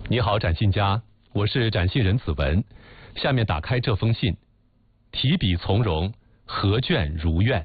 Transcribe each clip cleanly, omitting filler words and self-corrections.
你好，展信家，我是展信人子文。下面打开这封信，提笔从容，合卷如愿。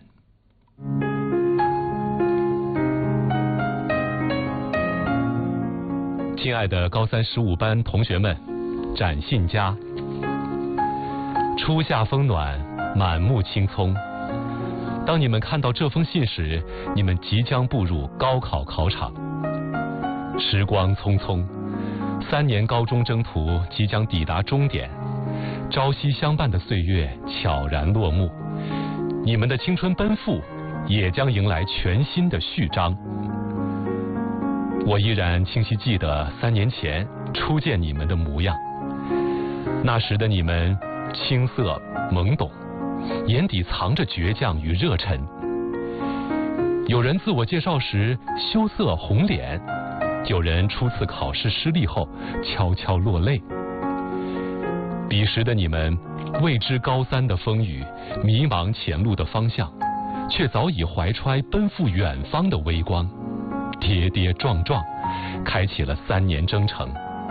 亲爱的高三15班同学们，展信家。初夏风暖，满目青葱。当你们看到这封信时，你们即将步入高考考场。时光匆匆，3年高中征途即将抵达终点，朝夕相伴的岁月悄然落幕，你们的青春奔赴也将迎来全新的序章。我依然清晰记得3年前初见你们的模样，那时的你们青涩懵懂，眼底藏着倔强与热忱。有人自我介绍时羞涩红脸，有人初次考试失利后悄悄落泪。彼时的你们未知高三的风雨，迷茫前路的方向，却早已怀揣奔赴远方的微光，跌跌撞撞开启了3年征程。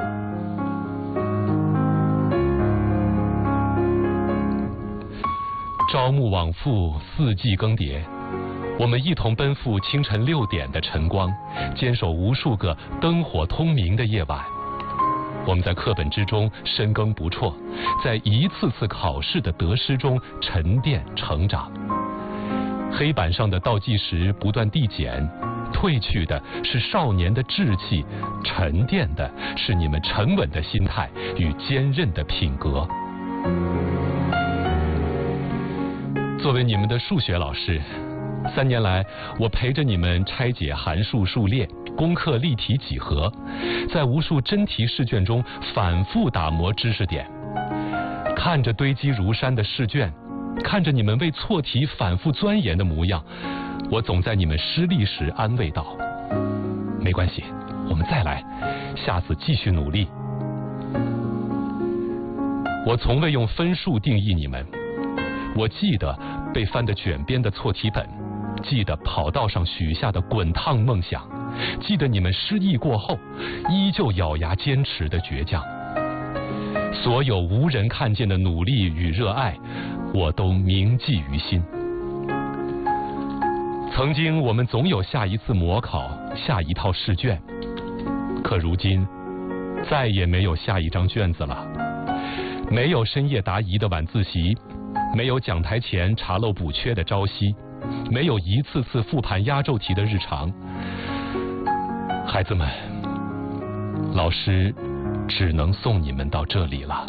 朝暮往复，四季更迭，我们一同奔赴清晨6点的晨光，坚守无数个灯火通明的夜晚。我们在课本之中深耕不辍，在一次次考试的得失中沉淀成长。黑板上的倒计时不断递减，褪去的是少年的志气，沉淀的是你们沉稳的心态与坚韧的品格。作为你们的数学老师，3年来我陪着你们拆解函数数列，攻克立体几何，在无数真题试卷中反复打磨知识点。看着堆积如山的试卷，看着你们为错题反复钻研的模样，我总在你们失利时安慰道：没关系，我们再来，下次继续努力。我从未用分数定义你们，我记得被翻得卷边的错题本，记得跑道上许下的滚烫梦想，记得你们失意过后依旧咬牙坚持的倔强。所有无人看见的努力与热爱，我都铭记于心。曾经我们总有下一次模考，下一套试卷，可如今再也没有下一张卷子了，没有深夜答疑的晚自习，没有讲台前查漏补缺的朝夕，没有一次次复盘压轴题的日常。孩子们，老师只能送你们到这里了。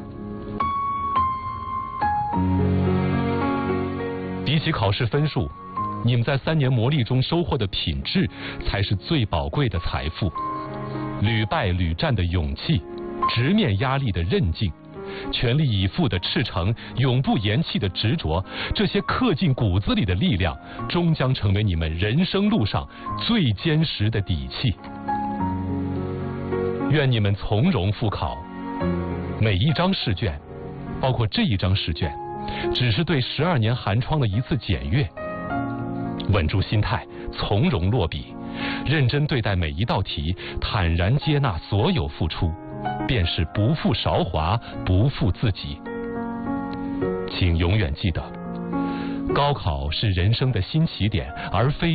比起考试分数，你们在3年磨砺中收获的品质才是最宝贵的财富。屡败屡战的勇气，直面压力的韧劲，全力以赴的赤诚，永不言弃的执着，这些刻进骨子里的力量，终将成为你们人生路上最坚实的底气。愿你们从容复考，每一张试卷，包括这一张试卷，只是对12年寒窗的一次检阅。稳住心态，从容落笔，认真对待每一道题，坦然接纳所有付出，便是不负韶华，不负自己。请永远记得，高考是人生的新起点，而非